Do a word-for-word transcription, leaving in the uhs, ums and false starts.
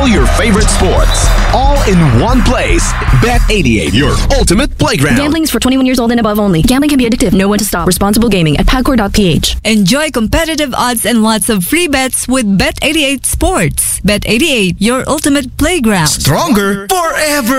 all your favorite sports, all in one place. Bet eighty-eight, your ultimate playground. Gambling is for twenty-one years old and above only. Gambling can be addictive. Know when to stop. Responsible gaming at pagcor dot p h. Enjoy competitive odds and lots of free bets with Bet eighty-eight Sports. Bet eighty-eight, your ultimate playground. Stronger forever.